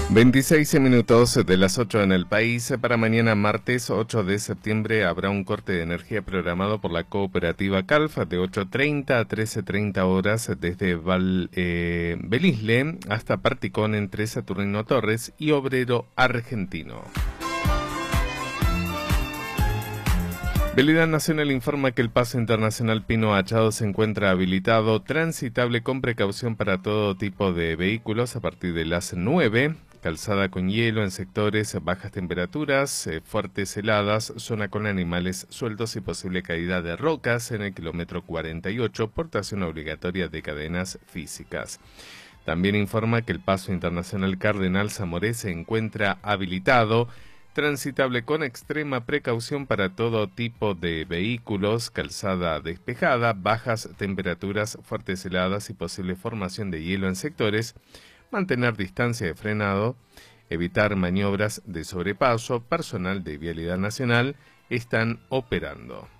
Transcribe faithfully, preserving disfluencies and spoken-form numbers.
veintiséis minutos de las ocho en el país. Para mañana martes ocho de septiembre habrá un corte de energía programado por la cooperativa Calfa de ocho treinta a trece treinta horas desde Val, eh, Belisle hasta Particón entre Saturnino Torres y Obrero Argentino. Vialidad Nacional informa que el paso internacional Pino Achado se encuentra habilitado, transitable con precaución para todo tipo de vehículos a partir de las nueve. Calzada con hielo en sectores, bajas temperaturas, eh, fuertes heladas, zona con animales sueltos y posible caída de rocas en el kilómetro cuarenta y ocho, portación obligatoria de cadenas físicas. También informa que el paso internacional Cardenal Zamoré se encuentra habilitado, transitable con extrema precaución para todo tipo de vehículos, calzada despejada, bajas temperaturas, fuertes heladas y posible formación de hielo en sectores, mantener distancia de frenado, evitar maniobras de sobrepaso. Personal de Vialidad Nacional están operando.